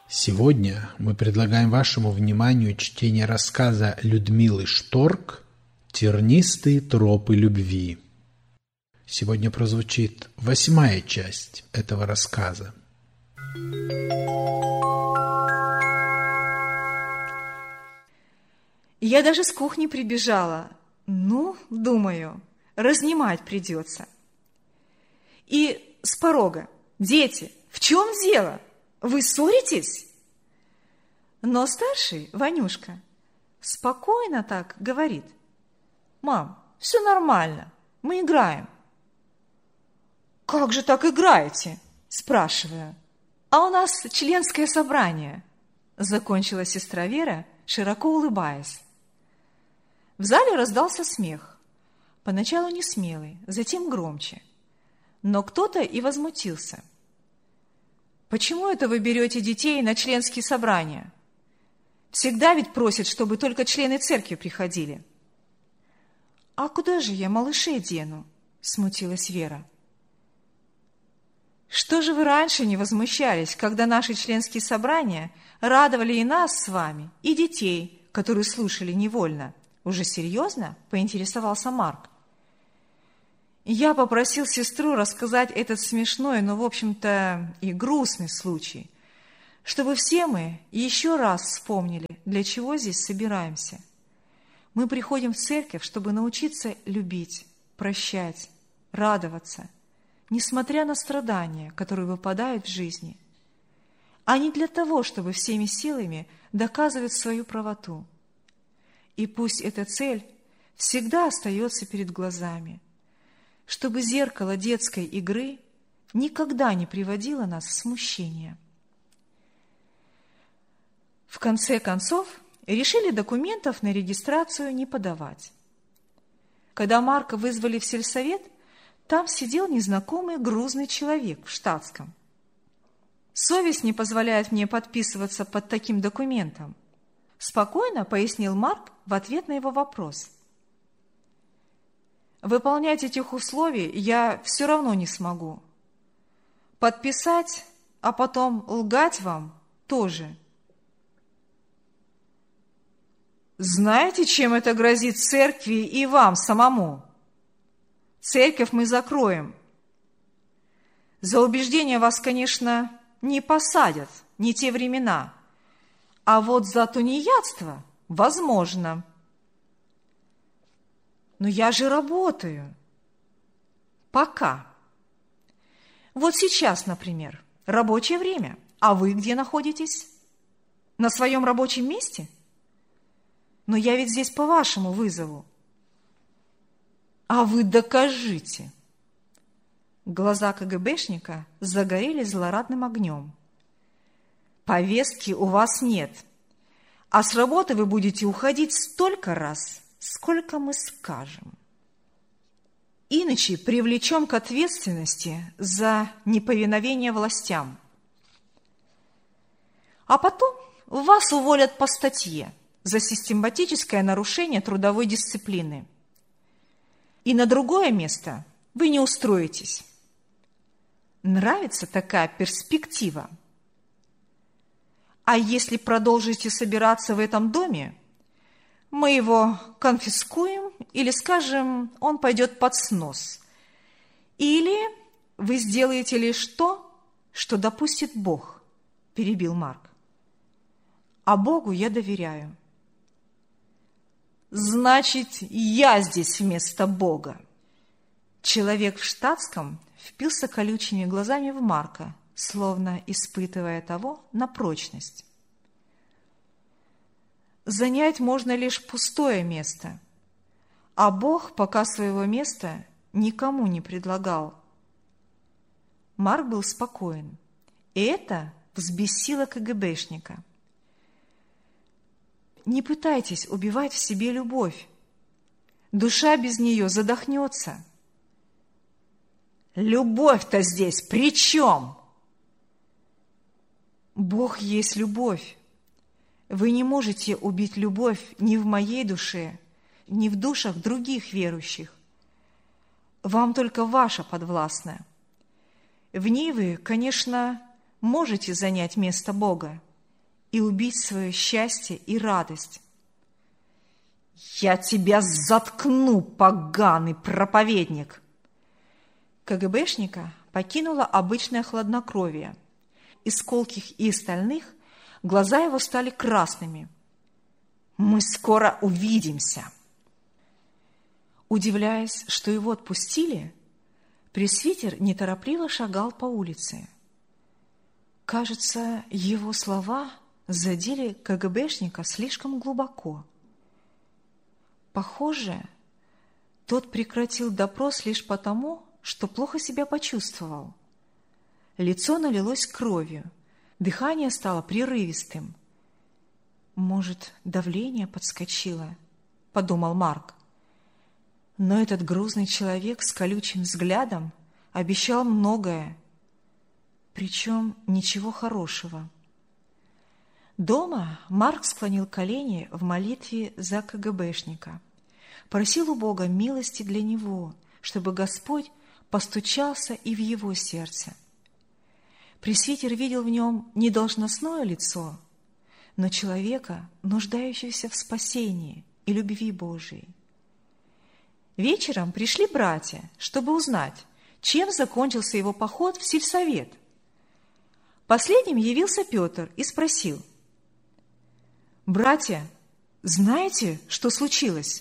Сегодня мы предлагаем вашему вниманию чтение рассказа Людмилы Шторк «Тернистые тропы любви». Сегодня прозвучит 8-я часть этого рассказа. Я даже с кухни прибежала. Думаю, разнимать придется. И с порога: «Дети, в чем дело? Вы ссоритесь?» Но старший, Ванюшка, спокойно так говорит: «Мам, все нормально, мы играем». «Как же так играете?» – спрашиваю. «А у нас членское собрание», – закончила сестра Вера, широко улыбаясь. В зале раздался смех. Поначалу не смелый, затем громче. Но кто-то и возмутился. «Почему это вы берете детей на членские собрания? Всегда ведь просят, чтобы только члены церкви приходили». «А куда же я малышей дену?» – смутилась Вера. «Что же вы раньше не возмущались, когда наши членские собрания радовали и нас с вами, и детей, которые слушали невольно?» Уже серьезно поинтересовался Марк. Я попросил сестру рассказать этот смешной, но, в общем-то, и грустный случай, чтобы все мы еще раз вспомнили, для чего здесь собираемся. Мы приходим в церковь, чтобы научиться любить, прощать, радоваться, несмотря на страдания, которые выпадают в жизни, а не для того, чтобы всеми силами доказывать свою правоту. И пусть эта цель всегда остается перед глазами, чтобы зеркало детской игры никогда не приводило нас в смущение. В конце концов, решили документов на регистрацию не подавать. Когда Марка вызвали в сельсовет, там сидел незнакомый грузный человек в штатском. «Совесть не позволяет мне подписываться под таким документом», спокойно пояснил Марк в ответ на его вопрос. «Выполнять этих условий я все равно не смогу. Подписать, а потом лгать вам тоже». «Знаете, чем это грозит церкви и вам самому? Церковь мы закроем. За убеждение вас, конечно, не посадят, не те времена. А вот за тунеядство возможно». «Но я же работаю». «Пока. Вот сейчас, например, рабочее время. А вы где находитесь? На своем рабочем месте? Но я ведь здесь по вашему вызову». «А вы докажите». Глаза КГБшника загорелись злорадным огнем. «Повестки у вас нет, а с работы вы будете уходить столько раз, сколько мы скажем. Иначе привлечем к ответственности за неповиновение властям. А потом вас уволят по статье за систематическое нарушение трудовой дисциплины. И на другое место вы не устроитесь. Нравится такая перспектива? А если продолжите собираться в этом доме, мы его конфискуем или, скажем, он пойдет под снос. Или вы сделаете лишь то, что допустит Бог», – перебил Марк. «А Богу я доверяю». «Значит, я здесь вместо Бога». Человек в штатском впился колючими глазами в Марка, словно испытывая того на прочность. Занять можно лишь пустое место, а Бог пока своего места никому не предлагал. Марк был спокоен, и это взбесило КГБшника. «Не пытайтесь убивать в себе любовь. Душа без нее задохнется». «Любовь-то здесь при чем?» «Бог есть любовь. Вы не можете убить любовь ни в моей душе, ни в душах других верующих. Вам только ваша подвластна. В ней вы, конечно, можете занять место Бога, и убить свое счастье и радость. «Я тебя заткну, поганый проповедник!» КГБшника покинуло обычное хладнокровие. Из колких и стальных глаза его стали красными. «Мы скоро увидимся!» Удивляясь, что его отпустили, пресвитер неторопливо шагал по улице. Кажется, его слова задели КГБшника слишком глубоко. Похоже, тот прекратил допрос лишь потому, что плохо себя почувствовал. Лицо налилось кровью, дыхание стало прерывистым. «Может, давление подскочило?» – подумал Марк. Но этот грузный человек с колючим взглядом обещал многое, причем ничего хорошего. Дома Марк склонил колени в молитве за КГБшника, просил у Бога милости для него, чтобы Господь постучался и в его сердце. Пресвитер видел в нем не должностное лицо, но человека, нуждающегося в спасении и любви Божией. Вечером пришли братья, чтобы узнать, чем закончился его поход в сельсовет. Последним явился Петр и спросил: «Братья, знаете, что случилось?»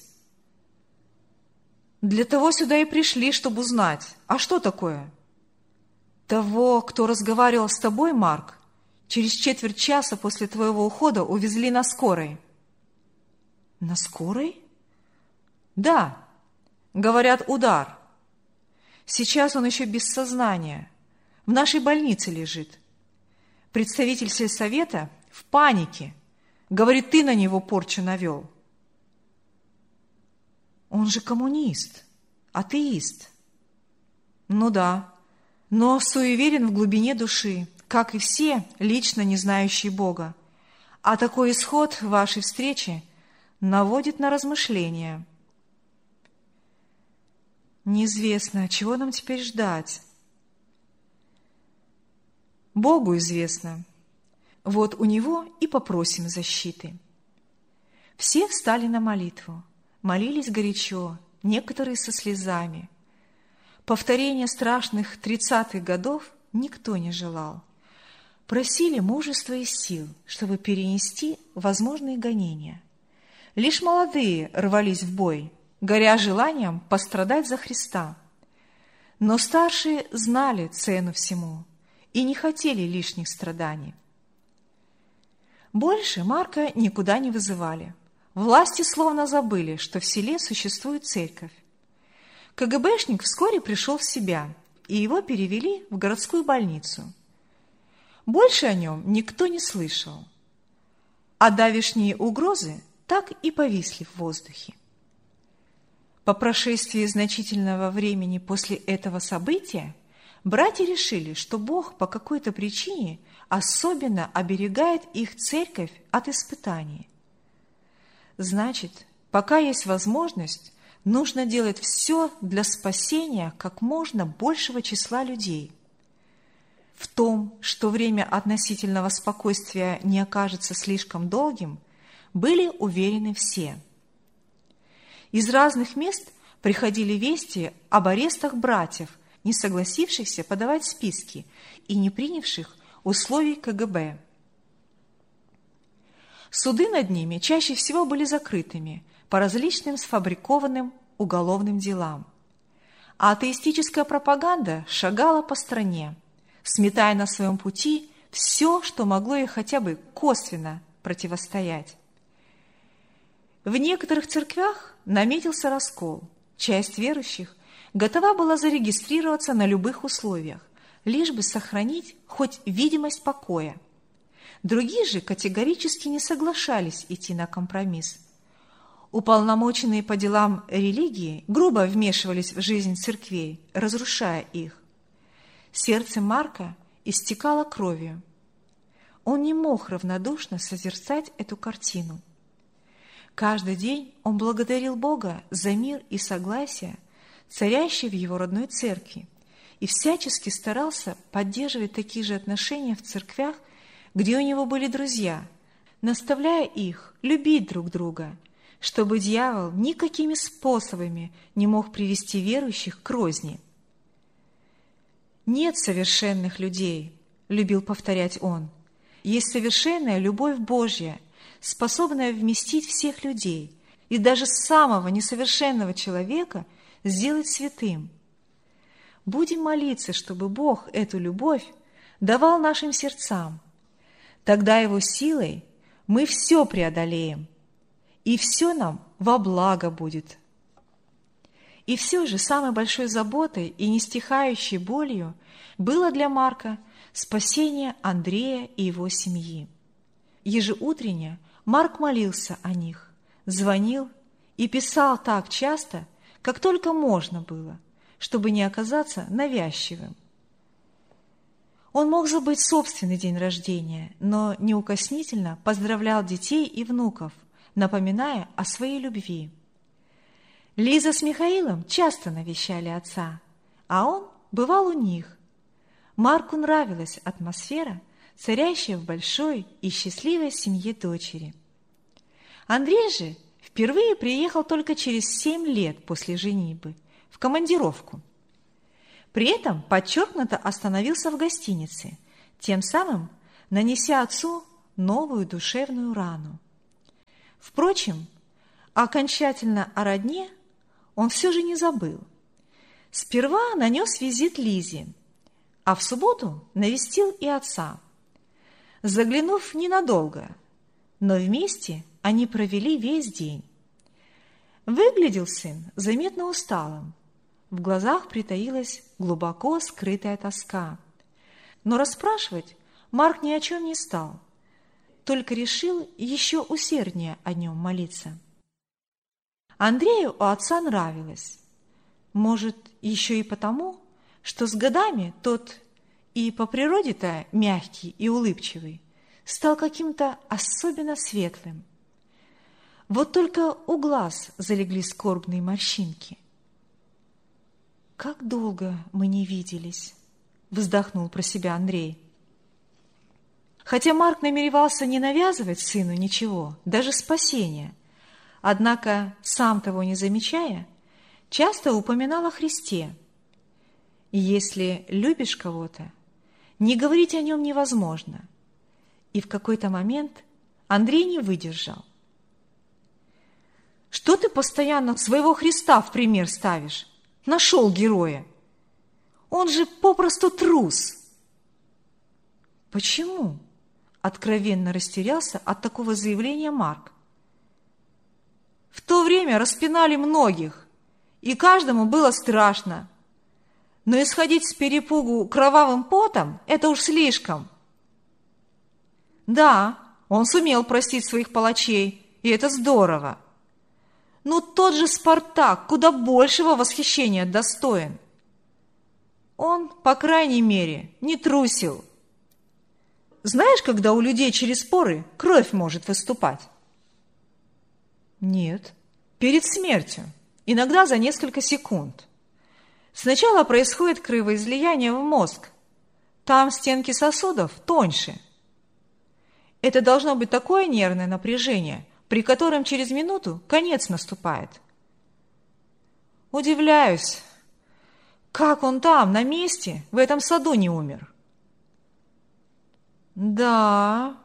«Для того сюда и пришли, чтобы узнать. А что такое?» «Того, кто разговаривал с тобой, Марк, через четверть часа после твоего ухода увезли на скорой». «На скорой?» «Да. Говорят, удар. Сейчас он еще без сознания. В нашей больнице лежит. Представитель сельсовета в панике. Говорит, ты на него порчу навел». «Он же коммунист, атеист». «Ну да, но суеверен в глубине души, как и все, лично не знающие Бога. А такой исход вашей встречи наводит на размышления». «Неизвестно, чего нам теперь ждать?» «Богу известно. Вот у Него и попросим защиты». Все встали на молитву, молились горячо, некоторые со слезами. Повторения страшных 30-х годов никто не желал. Просили мужества и сил, чтобы перенести возможные гонения. Лишь молодые рвались в бой, горя желанием пострадать за Христа. Но старшие знали цену всему и не хотели лишних страданий. Больше Марка никуда не вызывали. Власти словно забыли, что в селе существует церковь. КГБшник вскоре пришел в себя, и его перевели в городскую больницу. Больше о нем никто не слышал, а давешние угрозы так и повисли в воздухе. По прошествии значительного времени после этого события братья решили, что Бог по какой-то причине особенно оберегает их церковь от испытаний. Значит, пока есть возможность, нужно делать все для спасения как можно большего числа людей. В том, что время относительного спокойствия не окажется слишком долгим, были уверены все. Из разных мест приходили вести об арестах братьев, не согласившихся подавать списки и не принявших условий КГБ. Суды над ними чаще всего были закрытыми по различным сфабрикованным уголовным делам. А атеистическая пропаганда шагала по стране, сметая на своем пути все, что могло ей хотя бы косвенно противостоять. В некоторых церквях наметился раскол. Часть верующих готова была зарегистрироваться на любых условиях, лишь бы сохранить хоть видимость покоя. Другие же категорически не соглашались идти на компромисс. Уполномоченные по делам религии грубо вмешивались в жизнь церквей, разрушая их. Сердце Марка истекало кровью. Он не мог равнодушно созерцать эту картину. Каждый день он благодарил Бога за мир и согласие, царящие в его родной церкви, и всячески старался поддерживать такие же отношения в церквях, где у него были друзья, наставляя их любить друг друга, чтобы дьявол никакими способами не мог привести верующих к розни. «Нет совершенных людей», — любил повторять он, — «есть совершенная любовь Божья, способная вместить всех людей и даже самого несовершенного человека сделать святым». Будем молиться, чтобы Бог эту любовь давал нашим сердцам. Тогда Его силой мы все преодолеем, и все нам во благо будет. И все же самой большой заботой и нестихающей болью было для Марка спасение Андрея и его семьи. Ежеутренне Марк молился о них, звонил и писал так часто, как только можно было, чтобы не оказаться навязчивым. Он мог забыть собственный день рождения, но неукоснительно поздравлял детей и внуков, напоминая о своей любви. Лиза с Михаилом часто навещали отца, а он бывал у них. Марку нравилась атмосфера, царящая в большой и счастливой семье дочери. Андрей же впервые приехал только через 7 лет после женитьбы в командировку. При этом подчеркнуто остановился в гостинице, тем самым нанеся отцу новую душевную рану. Впрочем, окончательно о родне он все же не забыл. Сперва нанес визит Лизе, а в субботу навестил и отца. Заглянув ненадолго, но вместе они провели весь день. Выглядел сын заметно усталым, в глазах притаилась глубоко скрытая тоска. Но расспрашивать Марк ни о чем не стал, только решил еще усерднее о нем молиться. Андрею у отца нравилось. Может, еще и потому, что с годами тот и по природе-то мягкий и улыбчивый стал каким-то особенно светлым. Вот только у глаз залегли скорбные морщинки. «Как долго мы не виделись», — вздохнул про себя Андрей. Хотя Марк намеревался не навязывать сыну ничего, даже спасения, однако, сам того не замечая, часто упоминал о Христе. И если любишь кого-то, не говорить о нем невозможно. И в какой-то момент Андрей не выдержал. «Что ты постоянно своего Христа в пример ставишь? Нашел героя. Он же попросту трус». «Почему?» – откровенно растерялся от такого заявления Марк. «В то время распинали многих, и каждому было страшно. Но исходить с перепугу кровавым потом – это уж слишком. Да, он сумел простить своих палачей, и это здорово. Но тот же Спартак куда большего восхищения достоин. Он, по крайней мере, не трусил. Знаешь, когда у людей через поры кровь может выступать?» «Нет. Перед смертью, иногда за несколько секунд. Сначала происходит кровоизлияние в мозг. Там стенки сосудов тоньше. Это должно быть такое нервное напряжение, при котором через минуту конец наступает. Удивляюсь, как он там, на месте, в этом саду не умер». «Да,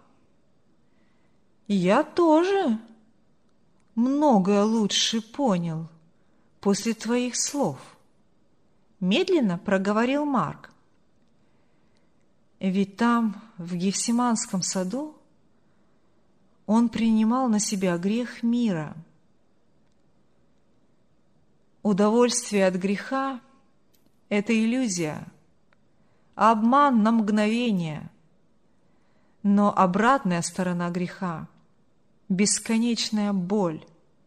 я тоже многое лучше понял после твоих слов», — медленно проговорил Марк. «Ведь там, в Гефсиманском саду, он принимал на себя грех мира. Удовольствие от греха – это иллюзия, обман на мгновение, но обратная сторона греха – бесконечная боль.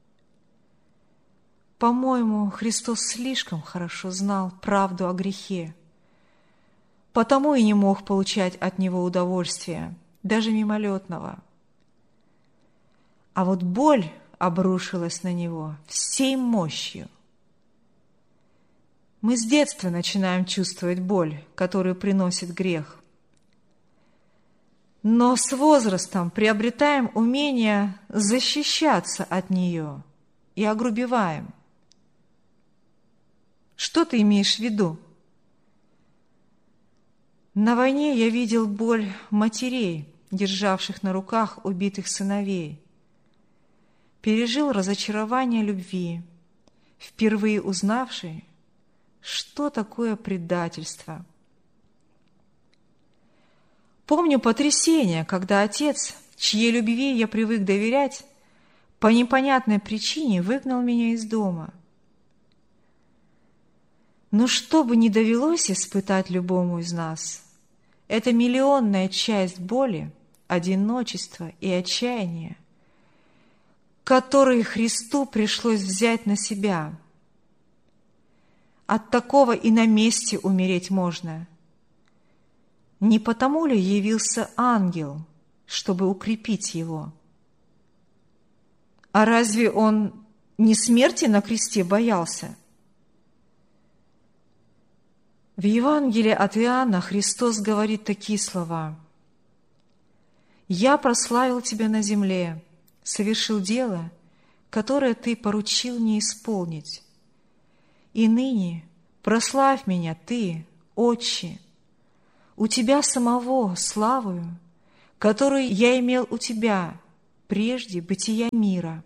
По-моему, Христос слишком хорошо знал правду о грехе, потому и не мог получать от него удовольствия, даже мимолетного. А вот боль обрушилась на него всей мощью. Мы с детства начинаем чувствовать боль, которую приносит грех. но с возрастом приобретаем умение защищаться от нее и огрубеваем. Что ты имеешь в виду? На войне я видел боль матерей, державших на руках убитых сыновей. Пережил разочарование любви, впервые узнавший, что такое предательство. Помню потрясение, когда отец, чьей любви я привык доверять, по непонятной причине выгнал меня из дома. Но что бы ни довелось испытать любому из нас, это миллионная часть боли, одиночества и отчаяния, которые Христу пришлось взять на себя. От такого и на месте умереть можно. Не потому ли явился ангел, чтобы укрепить его? А разве он не смерти на кресте боялся? В Евангелии от Иоанна Христос говорит такие слова: «Я прославил Тебя на земле, совершил дело, которое Ты поручил мне исполнить. И ныне прославь Меня Ты, Отче, у Тебя самого славою, которую я имел у Тебя прежде бытия мира».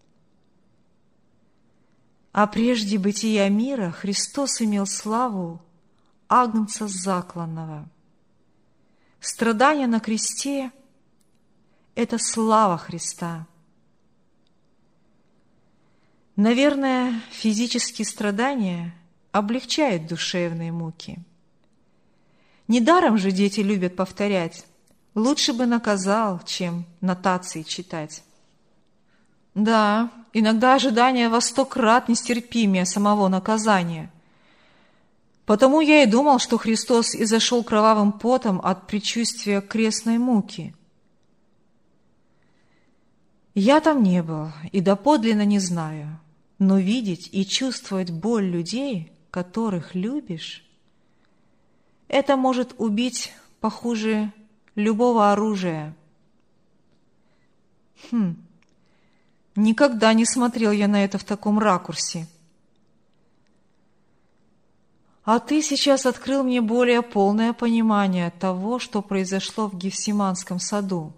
А прежде бытия мира Христос имел славу Агнца закланного. Страдание на кресте – это слава Христа. Наверное, физические страдания облегчают душевные муки. Недаром же дети любят повторять: «Лучше бы наказал, чем нотации читать». Да, иногда ожидание во 100 крат нестерпимее самого наказания. Потому я и думал, что Христос изошел кровавым потом от предчувствия крестной муки. Я там не был и доподлинно не знаю, но видеть и чувствовать боль людей, которых любишь, это может убить похуже любого оружия. Никогда не смотрел я на это в таком ракурсе. А ты сейчас открыл мне более полное понимание того, что произошло в Гефсиманском саду.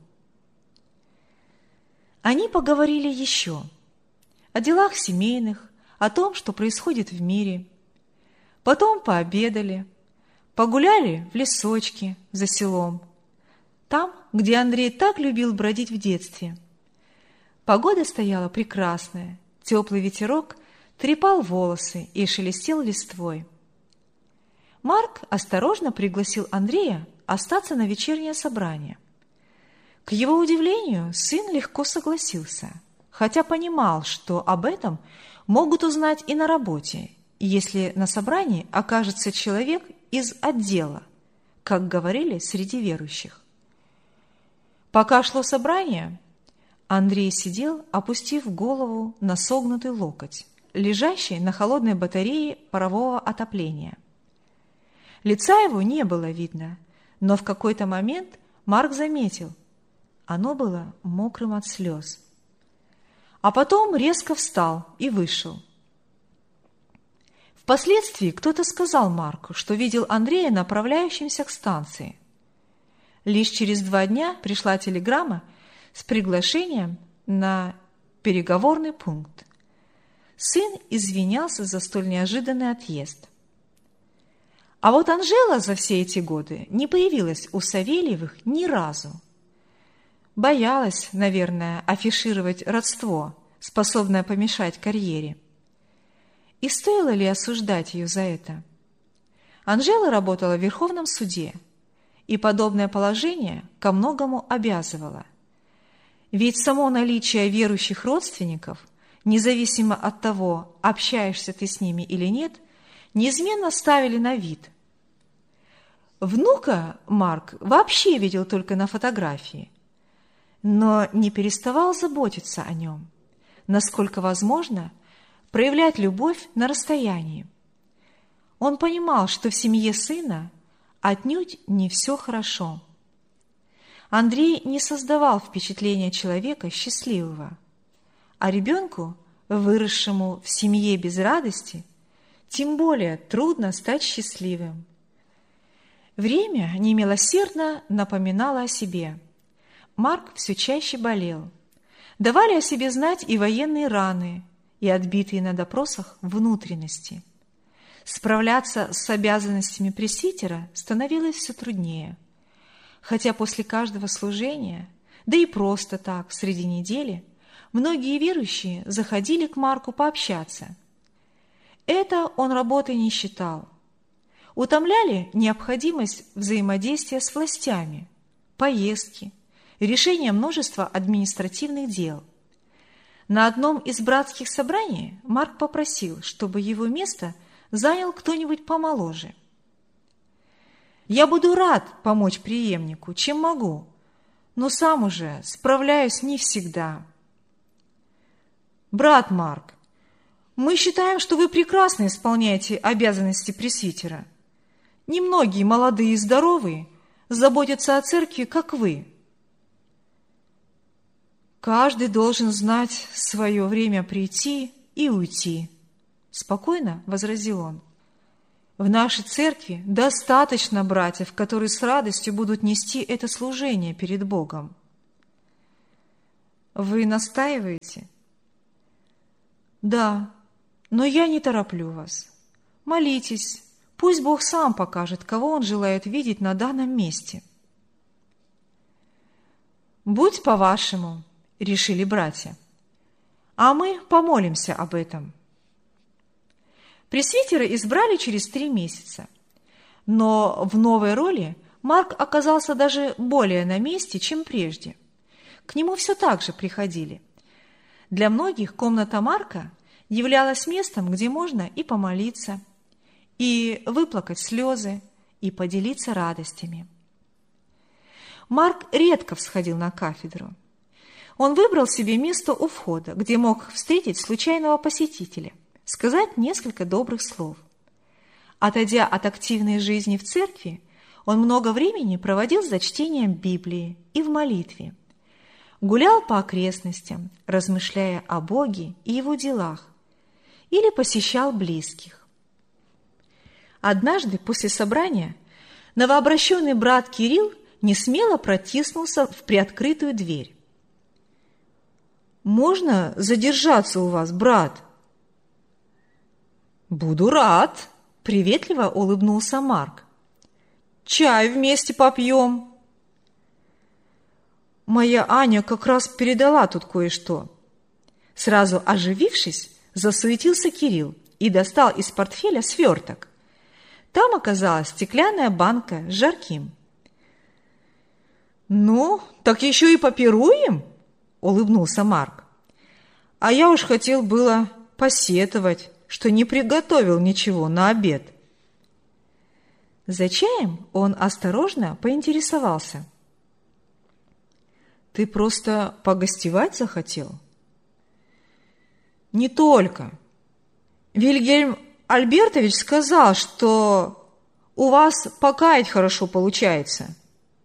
Они поговорили еще о делах семейных, о том, что происходит в мире. Потом пообедали, погуляли в лесочке за селом, там, где Андрей так любил бродить в детстве. Погода стояла прекрасная, теплый ветерок трепал волосы и шелестел листвой. Марк осторожно пригласил Андрея остаться на вечернее собрание. К его удивлению, сын легко согласился, хотя понимал, что об этом могут узнать и на работе, если на собрании окажется человек из отдела, как говорили среди верующих. Пока шло собрание, Андрей сидел, опустив голову на согнутый локоть, лежащий на холодной батарее парового отопления. Лица его не было видно, но в какой-то момент Марк заметил, оно было мокрым от слез. А потом резко встал и вышел. Впоследствии кто-то сказал Марку, что видел Андрея направляющимся к станции. Лишь через 2 дня пришла телеграмма с приглашением на переговорный пункт. Сын извинялся за столь неожиданный отъезд. А вот Анжела за все эти годы не появилась у Савельевых ни разу. Боялась, наверное, афишировать родство, способное помешать карьере. И стоило ли осуждать ее за это? Анжела работала в Верховном суде, и подобное положение ко многому обязывало. Ведь само наличие верующих родственников, независимо от того, общаешься ты с ними или нет, неизменно ставили на вид. Внука Марк вообще видел только на фотографии, но не переставал заботиться о нем, насколько возможно, проявлять любовь на расстоянии. Он понимал, что в семье сына отнюдь не все хорошо. Андрей не создавал впечатления человека счастливого, а ребенку, выросшему в семье без радости, тем более трудно стать счастливым. Время немилосердно напоминало о себе. Марк все чаще болел. Давали о себе знать и военные раны, и отбитые на допросах внутренности. Справляться с обязанностями пресвитера становилось все труднее. Хотя после каждого служения, да и просто так, среди недели, многие верующие заходили к Марку пообщаться. Это он работой не считал. Утомляли необходимость взаимодействия с властями, поездки, решение множества административных дел. На одном из братских собраний Марк попросил, чтобы его место занял кто-нибудь помоложе. «Я буду рад помочь преемнику, чем могу, но сам уже справляюсь не всегда». «Брат Марк, мы считаем, что вы прекрасно исполняете обязанности пресвитера. Немногие молодые и здоровые заботятся о церкви, как вы». «Каждый должен знать свое время прийти и уйти», – спокойно возразил он. «В нашей церкви достаточно братьев, которые с радостью будут нести это служение перед Богом». «Вы настаиваете?» «Да, но я не тороплю вас. Молитесь, пусть Бог сам покажет, кого Он желает видеть на данном месте». «Будь по-вашему», — решили братья, — «а мы помолимся об этом». Пресвитера избрали через 3 месяца, но в новой роли Марк оказался даже более на месте, чем прежде. К нему все так же приходили. Для многих комната Марка являлась местом, где можно и помолиться, и выплакать слезы, и поделиться радостями. Марк редко всходил на кафедру. Он выбрал себе место у входа, где мог встретить случайного посетителя, сказать несколько добрых слов. Отойдя от активной жизни в церкви, он много времени проводил за чтением Библии и в молитве. Гулял по окрестностям, размышляя о Боге и Его делах, или посещал близких. Однажды после собрания новообращенный брат Кирилл несмело протиснулся в приоткрытую дверь. «Можно задержаться у вас, брат?» «Буду рад», — приветливо улыбнулся Марк. «Чай вместе попьем». «Моя Аня как раз передала тут кое-что». Сразу оживившись, засуетился Кирилл и достал из портфеля сверток. Там оказалась стеклянная банка с жарким. «Ну, так еще и попируем?» — улыбнулся Марк. «А я уж хотел было посетовать, что не приготовил ничего на обед». За чаем он осторожно поинтересовался. «Ты просто погостевать захотел?» «Не только. Вильгельм Альбертович сказал, что у вас покаять хорошо получается».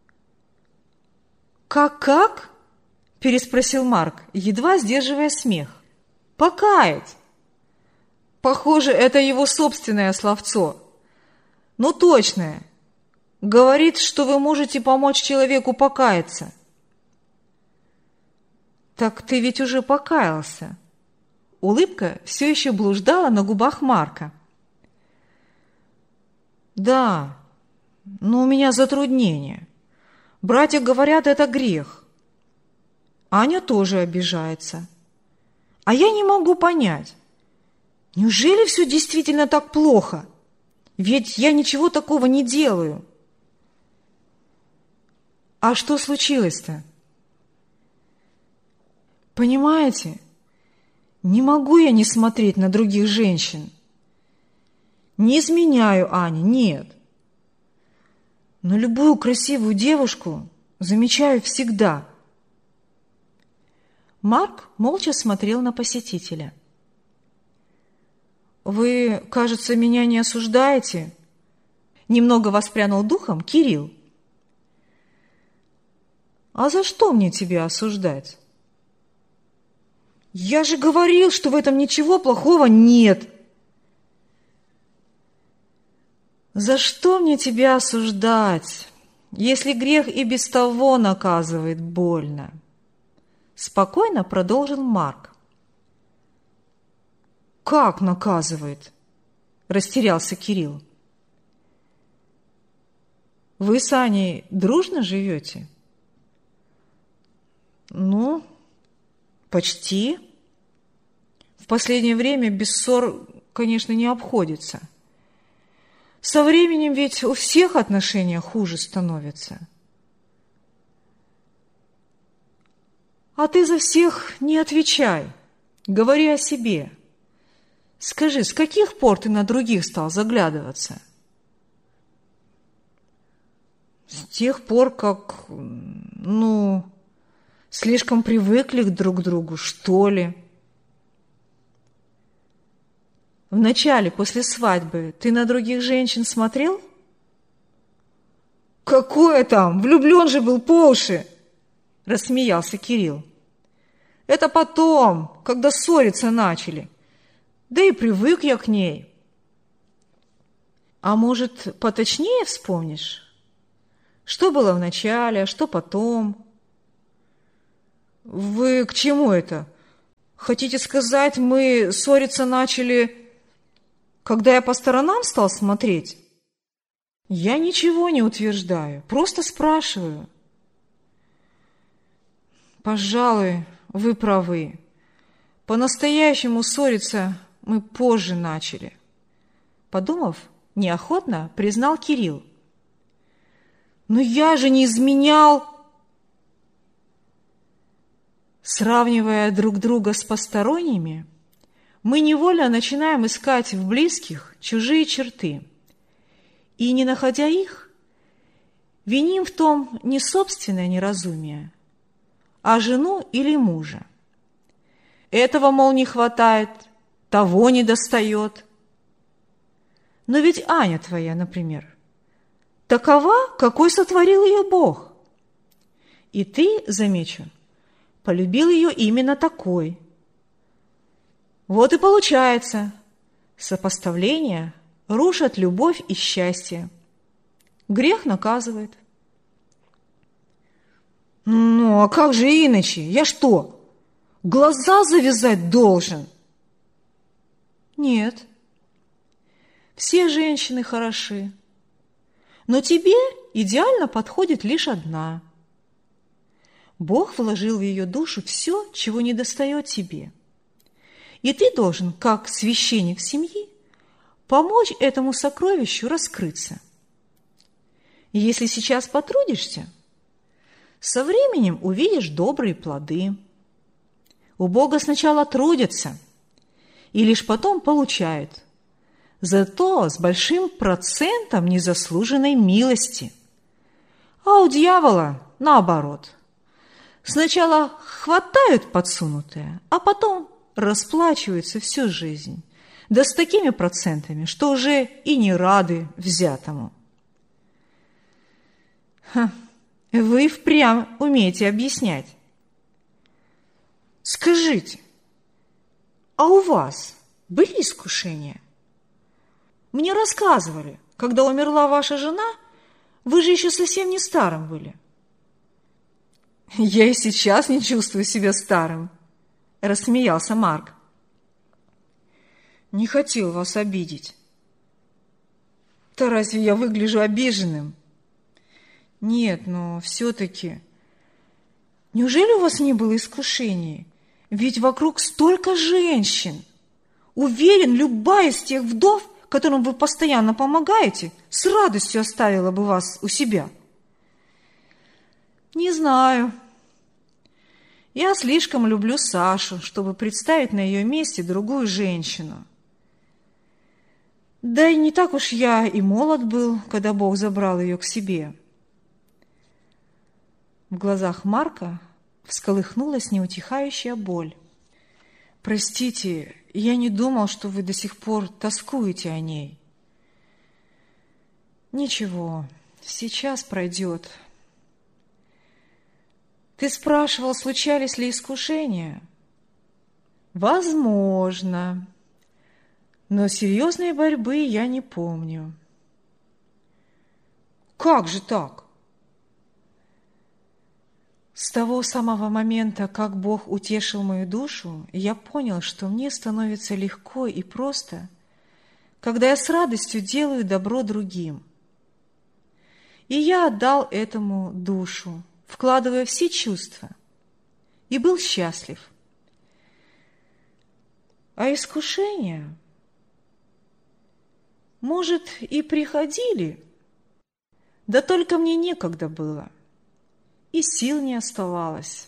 «Как?» – переспросил Марк, едва сдерживая смех. «Покаять! Похоже, это его собственное словцо. Но точное. Говорит, что вы можете помочь человеку покаяться». «Так ты ведь уже покаялся». Улыбка все еще блуждала на губах Марка. «Да, но у меня затруднение. Братья говорят, это грех. Аня тоже обижается. А я не могу понять, неужели все действительно так плохо? Ведь я ничего такого не делаю». «А что случилось-то?» «Понимаете, не могу я не смотреть на других женщин. Не изменяю Ане, нет. Но любую красивую девушку замечаю всегда». Марк молча смотрел на посетителя. «Вы, кажется, меня не осуждаете?» Немного воспрянул духом Кирилл. А за что мне тебя осуждать? Я же говорил, что в этом ничего плохого нет. За что мне тебя осуждать, если грех и без того наказывает больно? Спокойно продолжил Марк. Как наказывает? Растерялся Кирилл. Вы с Аней дружно живете? Ну, почти. В последнее время без ссор, конечно, не обходится. Со временем ведь у всех отношения хуже становятся. А ты за всех не отвечай, говори о себе. Скажи, с каких пор ты на других стал заглядываться? С тех пор, как, слишком привыкли друг к другу, что ли. Вначале, после свадьбы, ты на других женщин смотрел? Какое там? Влюблен же был по уши, рассмеялся Кирилл. Это потом, когда ссориться начали. Да и привык я к ней. А может, поточнее вспомнишь? Что было вначале, а что потом? Вы к чему это? Хотите сказать, мы ссориться начали, когда я по сторонам стал смотреть? Я ничего не утверждаю, просто спрашиваю. Пожалуй, вы правы. По-настоящему ссориться мы позже начали. Подумав, неохотно признал Кирилл. Но я же не изменял. Сравнивая друг друга с посторонними, мы невольно начинаем искать в близких чужие черты. И, не находя их, виним в том не собственное неразумие, а жену или мужа. Этого, мол, не хватает, того не достает. Но ведь Аня твоя, например, такова, какой сотворил ее Бог. И ты, замечу, полюбил ее именно такой. Вот и получается, сопоставление рушат любовь и счастье. Грех наказывает. Ну, а как же иначе? Я что, глаза завязать должен? Нет. Все женщины хороши, но тебе идеально подходит лишь одна. Бог вложил в ее душу все, чего недостает тебе. И ты должен, как священник семьи, помочь этому сокровищу раскрыться. И если сейчас потрудишься, со временем увидишь добрые плоды. У Бога сначала трудятся, и лишь потом получают, зато с большим процентом незаслуженной милости. А у дьявола наоборот. Сначала хватают подсунутое, а потом расплачиваются всю жизнь. Да с такими процентами, что уже и не рады взятому. Вы впрямь умеете объяснять. Скажите, а у вас были искушения? Мне рассказывали, когда умерла ваша жена, вы же еще совсем не старым были. Я и сейчас не чувствую себя старым, рассмеялся Марк. Не хотел вас обидеть. Да разве я выгляжу обиженным? Нет, но все-таки... Неужели у вас не было искушений? Ведь вокруг столько женщин. Уверен, любая из тех вдов, которым вы постоянно помогаете, с радостью оставила бы вас у себя. Не знаю. Я слишком люблю Сашу, чтобы представить на ее месте другую женщину. Да и не так уж я и молод был, когда Бог забрал ее к себе. В глазах Марка всколыхнулась неутихающая боль. Простите, я не думал, что вы до сих пор тоскуете о ней. Ничего, сейчас пройдет. Ты спрашивал, случались ли искушения? Возможно, но серьезной борьбы я не помню. Как же так? С того самого момента, как Бог утешил мою душу, я понял, что мне становится легко и просто, когда я с радостью делаю добро другим. И я отдал этому душу, вкладывая все чувства, и был счастлив. А искушения, может, и приходили, да только мне некогда было, и сил не оставалось.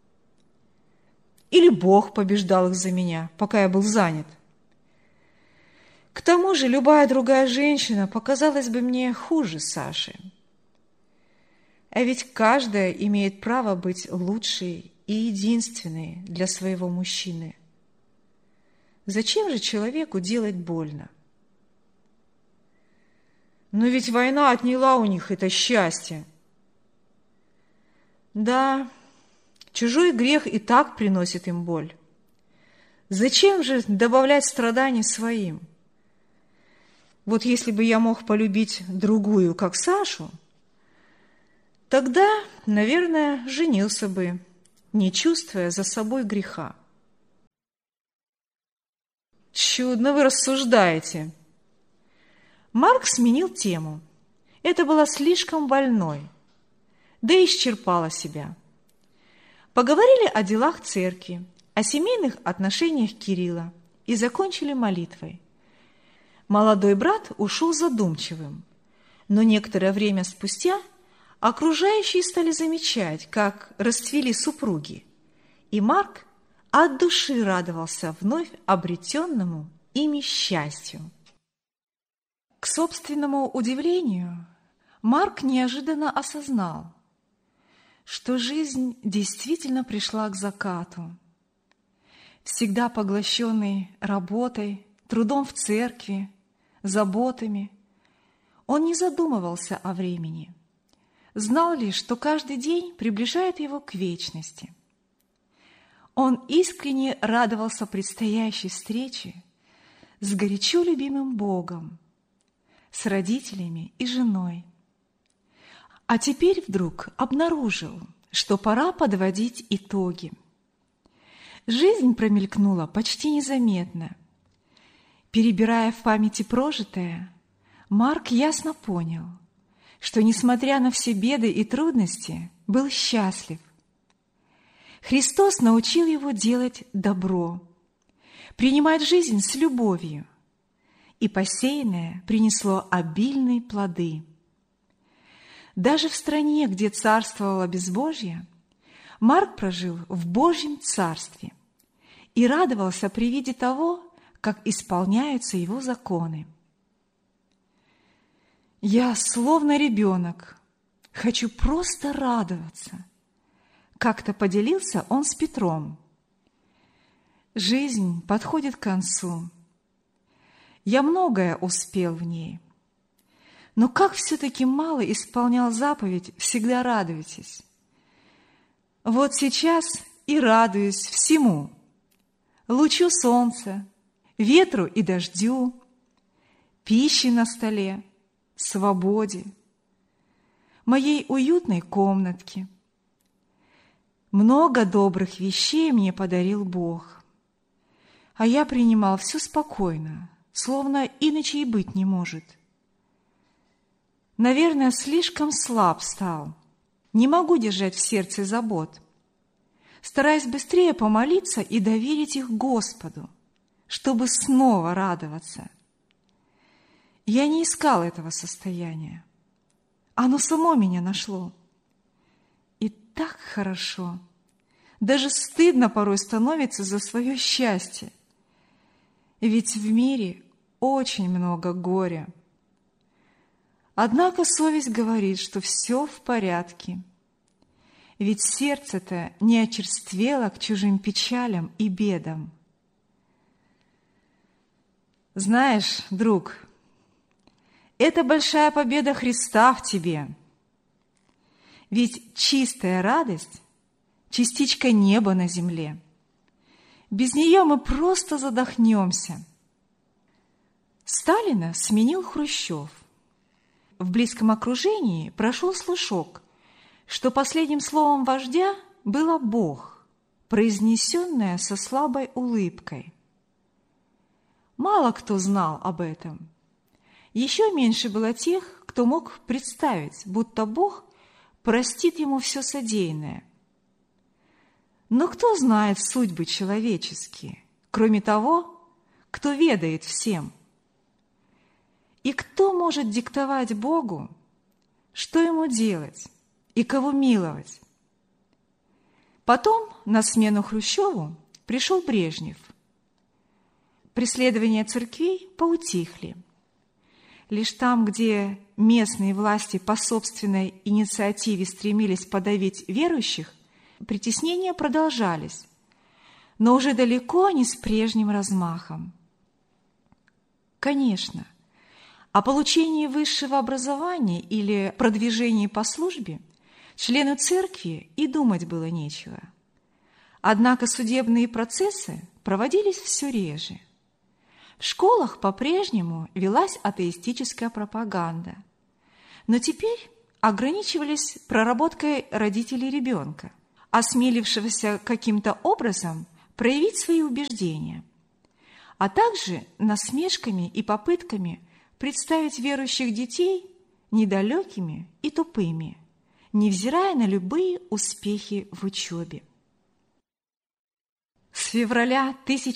Или Бог побеждал их за меня, пока я был занят. К тому же любая другая женщина показалась бы мне хуже Саши. А ведь каждая имеет право быть лучшей и единственной для своего мужчины. Зачем же человеку делать больно? Но ведь война отняла у них это счастье. Да, чужой грех и так приносит им боль. Зачем же добавлять страданий своим? Вот если бы я мог полюбить другую, как Сашу, тогда, наверное, женился бы, не чувствуя за собой греха. Чудно вы рассуждаете. Марк сменил тему. Это было слишком больной, да и исчерпала себя. Поговорили о делах церкви, о семейных отношениях Кирилла и закончили молитвой. Молодой брат ушел задумчивым, но некоторое время спустя окружающие стали замечать, как расцвели супруги, и Марк от души радовался вновь обретенному ими счастью. К собственному удивлению, Марк неожиданно осознал, что жизнь действительно пришла к закату. Всегда поглощенный работой, трудом в церкви, заботами, он не задумывался о времени, знал лишь, что каждый день приближает его к вечности. Он искренне радовался предстоящей встрече с горячо любимым Богом, с родителями и женой. А теперь вдруг обнаружил, что пора подводить итоги. Жизнь промелькнула почти незаметно. Перебирая в памяти прожитое, Марк ясно понял, что, несмотря на все беды и трудности, был счастлив. Христос научил его делать добро, принимать жизнь с любовью, и посеянное принесло обильные плоды. Даже в стране, где царствовало безбожье, Марк прожил в Божьем царстве и радовался при виде того, как исполняются его законы. «Я, словно ребенок, хочу просто радоваться», — как-то поделился он с Петром. «Жизнь подходит к концу. Я многое успел в ней. Но как все-таки мало исполнял заповедь «всегда радуйтесь». Вот сейчас и радуюсь всему: лучу солнца, ветру и дождю, пище на столе, свободе, моей уютной комнатке. Много добрых вещей мне подарил Бог, а я принимал все спокойно, словно иначе и быть не может. Наверное, слишком слаб стал, не могу держать в сердце забот. Стараюсь быстрее помолиться и доверить их Господу, чтобы снова радоваться. Я не искал этого состояния. Оно само меня нашло. И так хорошо. Даже стыдно порой становится за свое счастье. Ведь в мире очень много горя. Однако совесть говорит, что все в порядке. Ведь сердце-то не очерствело к чужим печалям и бедам. Знаешь, друг, это большая победа Христа в тебе. Ведь чистая радость частичка неба на земле. Без нее мы просто задохнемся. Сталина сменил Хрущев. В близком окружении прошел слушок, что последним словом вождя было «Бог», произнесенное со слабой улыбкой. Мало кто знал об этом. Еще меньше было тех, кто мог представить, будто Бог простит ему все содеянное. Но кто знает судьбы человеческие, кроме того, кто ведает всем? И кто может диктовать Богу, что ему делать и кого миловать? Потом на смену Хрущеву пришел Брежнев. Преследования церквей поутихли. Лишь там, где местные власти по собственной инициативе стремились подавить верующих, притеснения продолжались, но уже далеко не с прежним размахом. Конечно, о получении высшего образования или продвижении по службе члену церкви и думать было нечего. Однако судебные процессы проводились все реже. В школах по-прежнему велась атеистическая пропаганда, но теперь ограничивались проработкой родителей ребенка, осмелившегося каким-то образом проявить свои убеждения, а также насмешками и попытками представить верующих детей недалекими и тупыми, невзирая на любые успехи в учебе. С февраля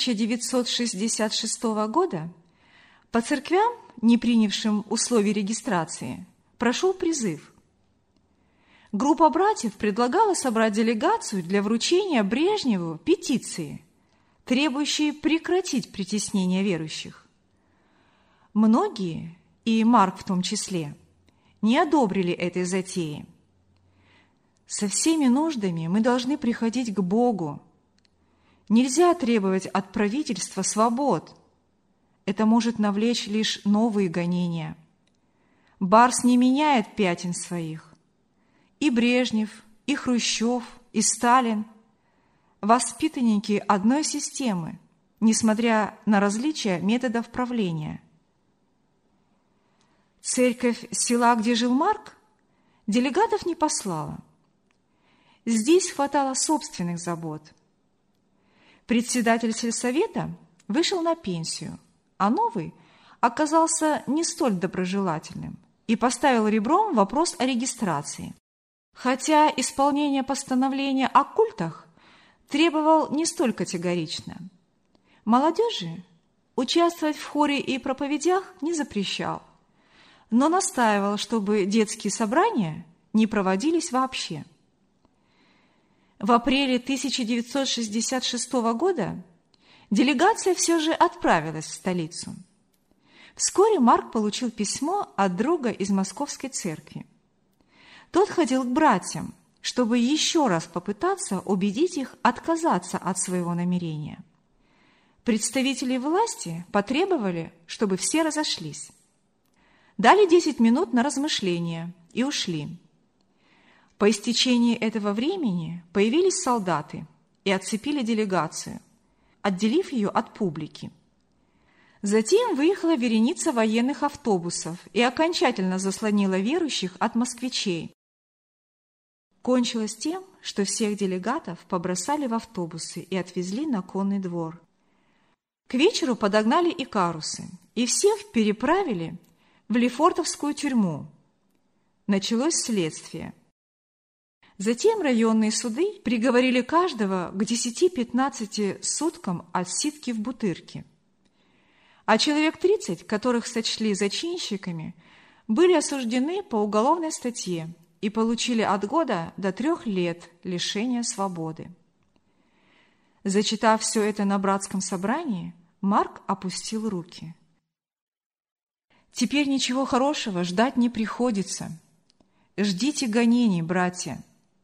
1966 года по церквям, не принявшим условий регистрации, прошел призыв. Группа братьев предлагала собрать делегацию для вручения Брежневу петиции, требующей прекратить притеснение верующих. Многие, и Марк в том числе, не одобрили этой затеи. Со всеми нуждами мы должны приходить к Богу. Нельзя требовать от правительства свобод. Это может навлечь лишь новые гонения. Барс не меняет пятен своих. И Брежнев, и Хрущев, и Сталин – воспитанники одной системы, несмотря на различия методов правления. Церковь села, где жил Марк, делегатов не послала. Здесь хватало собственных забот. Председатель сельсовета вышел на пенсию, а новый оказался не столь доброжелательным и поставил ребром вопрос о регистрации. Хотя исполнение постановления о культах требовал не столь категорично. Молодежи участвовать в хоре и проповедях не запрещал, но настаивал, чтобы детские собрания не проводились вообще. В апреле 1966 года делегация все же отправилась в столицу. Вскоре Марк получил письмо от друга из Московской церкви. Тот ходил к братьям, чтобы еще раз попытаться убедить их отказаться от своего намерения. Представители власти потребовали, чтобы все разошлись. Дали 10 минут на размышление и ушли. По истечении этого времени появились солдаты и отцепили делегацию, отделив ее от публики. Затем выехала вереница военных автобусов и окончательно заслонила верующих от москвичей. Кончилось тем, что всех делегатов побросали в автобусы и отвезли на конный двор. К вечеру подогнали икарусы, и всех переправили в Лефортовскую тюрьму. Началось следствие. Затем районные суды приговорили каждого к 10-15 суткам отсидки в Бутырке. А человек 30, которых сочли зачинщиками, были осуждены по уголовной статье и получили от года до 3 лет лишения свободы. Зачитав все это на братском собрании, Марк опустил руки. «Теперь ничего хорошего ждать не приходится. Ждите гонений, братья».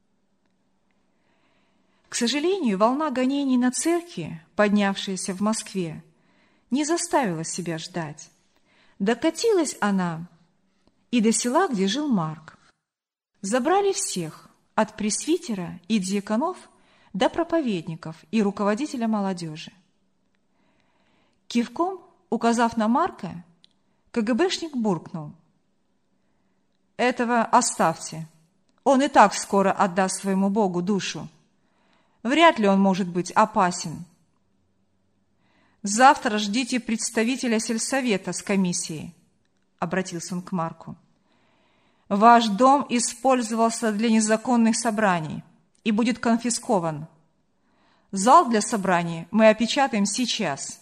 К сожалению, волна гонений на церкви, поднявшаяся в Москве, не заставила себя ждать. Докатилась она и до села, где жил Марк. Забрали всех, от пресвитера и диаконов до проповедников и руководителя молодежи. Кивком, указав на Марка, КГБшник буркнул: «Этого оставьте. Он и так скоро отдаст своему Богу душу. Вряд ли он может быть опасен. Завтра ждите представителя сельсовета с комиссией», — обратился он к Марку. «Ваш дом использовался для незаконных собраний и будет конфискован. Зал для собраний мы опечатаем сейчас».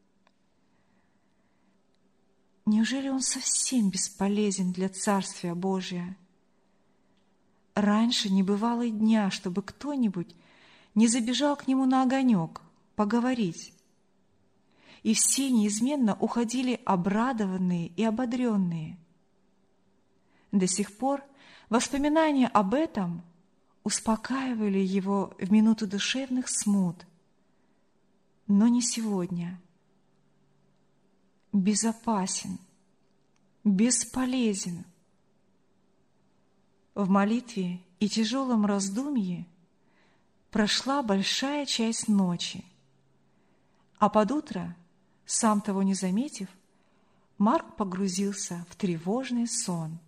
Неужели он совсем бесполезен для Царствия Божия? Раньше не бывало и дня, чтобы кто-нибудь не забежал к нему на огонек поговорить. И все неизменно уходили обрадованные и ободренные. До сих пор воспоминания об этом успокаивали его в минуты душевных смут. Но не сегодня. Безопасен, бесполезен. В молитве и тяжелом раздумье прошла большая часть ночи, а под утро, сам того не заметив, Марк погрузился в тревожный сон.